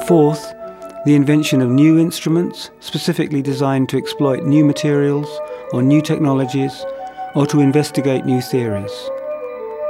Fourth, the invention of new instruments specifically designed to exploit new materials or new technologies or to investigate new theories.